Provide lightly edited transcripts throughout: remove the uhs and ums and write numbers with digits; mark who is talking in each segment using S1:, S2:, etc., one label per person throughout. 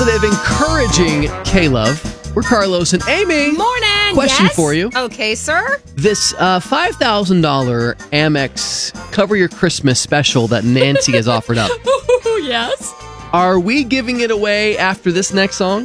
S1: positive, encouraging K-Love. We're Carlos and Amy.
S2: Morning.
S1: Question
S2: yes?
S1: for you.
S2: Okay, sir.
S1: This $5,000 Amex Cover Your Christmas special that Nancy has offered up.
S2: Yes.
S1: Are we giving it away after this next song?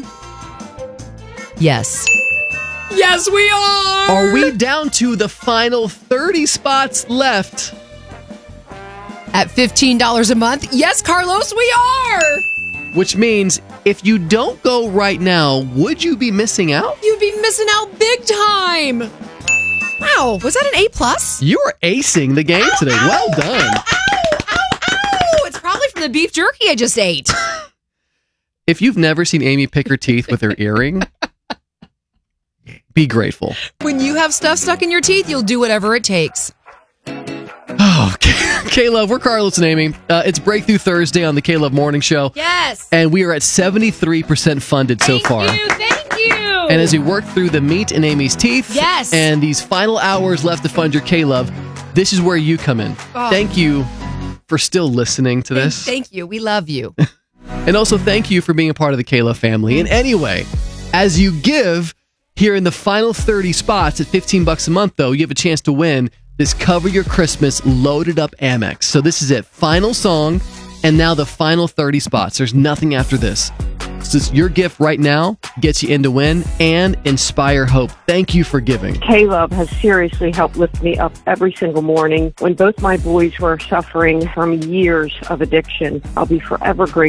S2: Yes. Yes, we are.
S1: Are we down to the final 30 spots left?
S2: At $15 a month? Yes, Carlos, we are.
S1: Which means if you don't go right now, would you be missing out?
S2: You'd be missing out big time. Wow, was that an A+?
S1: You are acing the game today. Well done.
S2: Ow, it's probably from the beef jerky I just ate.
S1: If you've never seen Amy pick her teeth with her earring, be grateful.
S2: When you have stuff stuck in your teeth, you'll do whatever it takes.
S1: Oh, K-Love, we're Carlos and Amy. It's Breakthrough Thursday on the K-Love Morning Show.
S2: Yes.
S1: And we are at 73% funded so far.
S2: Thank you.
S1: And as we work through the meat in Amy's teeth,
S2: yes,
S1: and these final hours left to fund your K-Love, this is where you come in.
S2: Oh.
S1: Thank you for still listening to this.
S2: Thank you. We love you.
S1: And also thank you for being a part of the K-Love family. And anyway, as you give here in the final 30 spots at $15 a month, though, you have a chance to win this Cover Your Christmas loaded up Amex. So this is it. Final song, and now the final 30 spots. There's nothing after this. So your gift right now gets you in to win and inspire hope. Thank you for giving.
S3: K-Love has seriously helped lift me up every single morning. When both my boys were suffering from years of addiction, I'll be forever grateful